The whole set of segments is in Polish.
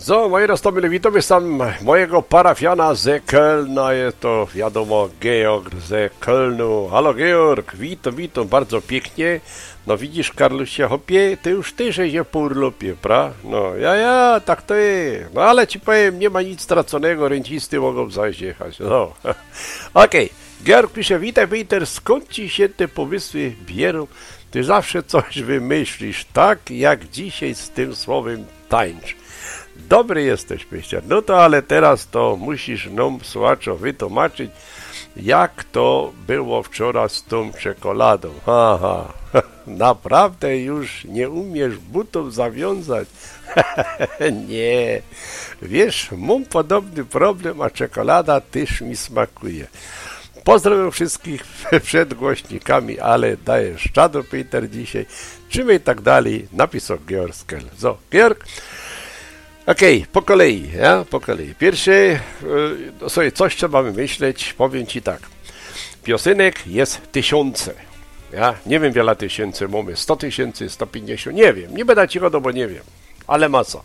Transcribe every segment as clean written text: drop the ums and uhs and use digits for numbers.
So, moi roztomile, witamy tam mojego parafiana z Kölna, jest to wiadomo Georg z Kölnu. Halo Georg, witam bardzo pięknie. No widzisz, Karlusie, hopie, ty już tyżeś je po urlopie, pra? No, ja, tak to jest. No ale ci powiem, nie ma nic straconego, rencisty mogą zaś jechać, no. Okej, Georg pisze, witaj Peter, skąd ci się te pomysły bierą? Ty zawsze coś wymyślisz, tak jak dzisiaj z tym słowem tańcz. Dobry jesteś, Pyściar. No to ale teraz to musisz nam, słuchaczo, wytłumaczyć, jak to było wczoraj z tą czekoladą. Aha, naprawdę już nie umiesz butów zawiązać? Nie, wiesz, mam podobny problem, a czekolada też mi smakuje. Pozdrawiam wszystkich przed głośnikami, ale dajesz czadu, Peter, dzisiaj. Czym tak dalej, napisał Georg Skel. So, Georg, okej, po kolei. Pierwsze, sobie coś trzeba wymyśleć, powiem ci tak. Piosenek jest tysiące. Ja nie wiem, wiele tysięcy mamy, 100 tysięcy, 150, nie wiem, nie będę ci go, bo nie wiem, ale masa.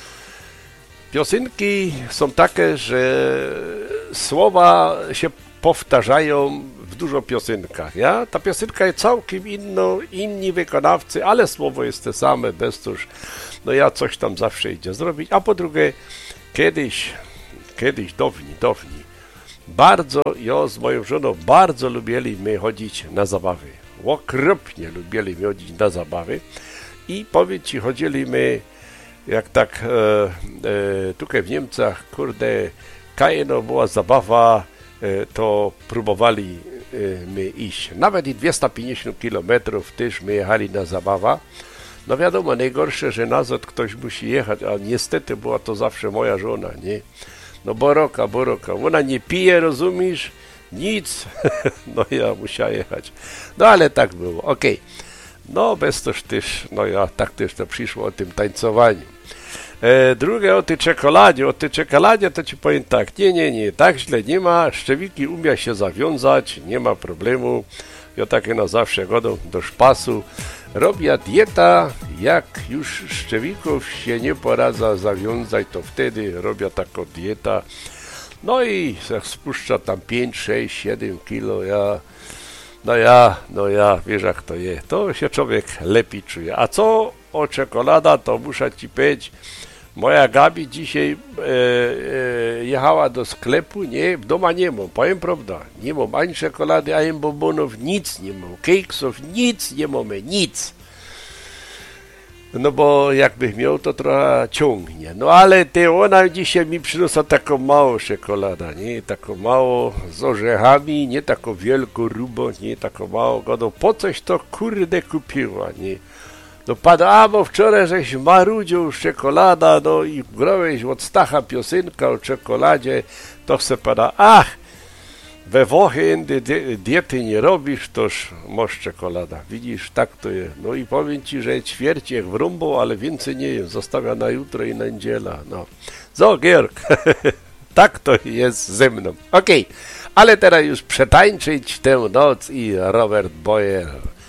Piosenki są takie, że słowa się powtarzają w dużo piosenkach, ja? Ta piosenka jest całkiem inni wykonawcy, ale słowo jest te same, bez cóż, no ja coś tam zawsze idzie zrobić, a po drugie, kiedyś, dawniej, bardzo, ja z moją żoną bardzo lubiliśmy chodzić na zabawy, okropnie lubiliśmy chodzić na zabawy i powiem ci, chodziliśmy, jak tak tutaj w Niemcach, kurde, kajno była zabawa, to próbowali my iść. Nawet i 250 kilometrów też my jechali na zabawę. No wiadomo, najgorsze, że nazad ktoś musi jechać, a niestety była to zawsze moja żona, nie? No boroka, ona nie pije, rozumiesz? Nic. No ja musiałem jechać. No ale tak było, okej. No bez toż też, no ja tak też to przyszło o tym tańcowaniu. Drugie o tej czekoladzie to ci powiem tak, nie, tak źle nie ma, szczewiki umie się zawiązać, nie ma problemu, ja takie na zawsze godą do szpasu, robię dieta, jak już szczewików się nie poradza zawiązać, to wtedy robię taką dietę, no i jak spuszcza tam 5, 6, 7 kilo, no ja, wiesz jak to jest, to się człowiek lepiej czuje, a co o czekolada, to muszę ci powiedzieć, moja Gabi dzisiaj jechała do sklepu, nie, w domu nie mam, powiem prawda, nie mam ani czekolady, ani bombonów, nic nie mam, keksów, nic nie mamy, nic. No bo jakbym miał, to trochę ciągnie. No ale ona dzisiaj mi przyniosła taką małą czekoladę, nie, taką małą z orzechami, nie taką wielką rubą, nie, taką małą godą. Po coś to kurde kupiła, nie. No bo wczoraj żeś marudził czekolada, no i grałeś od Stacha piosenka o czekoladzie, to se pada, we Włochy diety nie robisz, toż masz czekolada. Widzisz, tak to jest. No i powiem ci, że ćwierć jak wrąbą, ale więcej nie jest. Zostawia na jutro i na niedziela. No. So, Georg, tak to jest ze mną. Okej, ale teraz już przetańczyć tę noc i Robert Boyer.